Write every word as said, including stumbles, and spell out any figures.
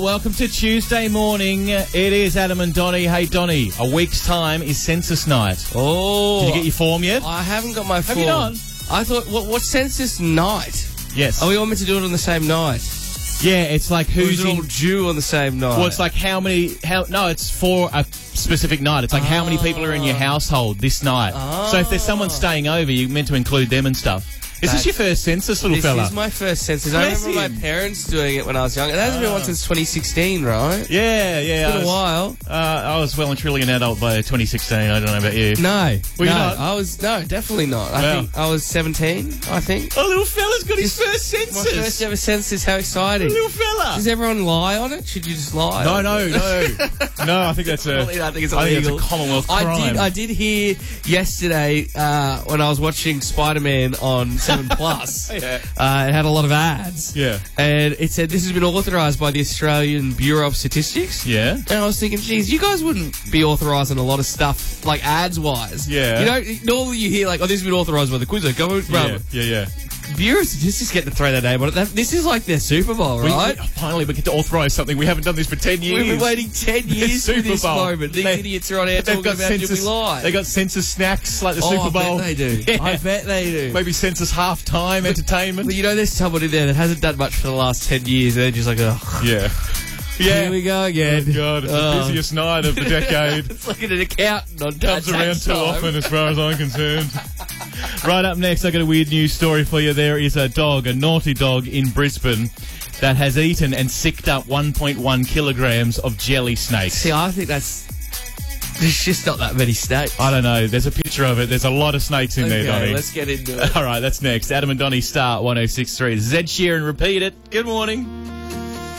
Welcome to Tuesday morning. It is Adam and Donnie. Hey, Donnie, a week's time is census night. Oh. Did you get your form yet? I haven't got my form. Have you not? I thought, what, what's census night? Yes. Are we all meant to do it on the same night? Yeah, it's like Or who's is it in... all due on the same night? Well, it's like how many... How No, it's for a specific night. It's like how many people are in your household this night. Ah. So if there's someone staying over, you're meant to include them and stuff. Is That's- this your first census, little This fella? is my first census. I Bless remember him. my parents doing it when I was young. It hasn't been one since twenty sixteen, right? Yeah, yeah. It's I been a was, while. Uh, I was well and truly an adult by twenty sixteen. I don't know about you. No. Were you no, not? I was, no, definitely not. I Wow. think I was seventeen, I think. Oh, little fella's got his Just first My census. first ever census, how exciting. Little fella. Does everyone lie on it? Should you just lie? No, on no, it? no. No, I think that's a... I think it's I think illegal. it's a Commonwealth crime. I did. I did hear yesterday uh, when I was watching Spider-Man on Seven Plus. Yeah. Uh, it had a lot of ads. Yeah. And it said this has been authorised by the Australian Bureau of Statistics. Yeah. And I was thinking, geez, you guys wouldn't be authorising a lot of stuff like ads wise. Yeah. You know, normally you hear like, oh, this has been authorised by the Queensland government. Yeah, yeah, yeah. Bureau of Statistics get to throw their name on it. That, this is like their Super Bowl, We- right? we- finally, we get to authorise something. We haven't done this for ten years. We've been waiting ten years for Super this Bowl. moment. These They- idiots are on air They've talking got about did we census. lie. They got census snacks like the Oh, Super I Bowl. bet they do. Yeah. I bet they do. Maybe census halftime entertainment. But you know, there's someone in there that hasn't done much for the last ten years, and they're just like, oh, Yeah. Yeah. here we go again. Oh, God, it's Oh. the busiest night of the decade. It's like an accountant on Comes tax around too time. often as far as I'm concerned. Right up next, I got a weird news story for you. There is a dog, a naughty dog in Brisbane that has eaten and sicked up one point one kilograms of jelly snakes. See, I think that's... There's just not that many snakes. I don't know. There's a picture of it. There's a lot of snakes in there, Okay, Donnie. let's get into it. All right, that's next. Adam and Donnie start one oh six point three. Zed Sheeran, repeat it. Good morning.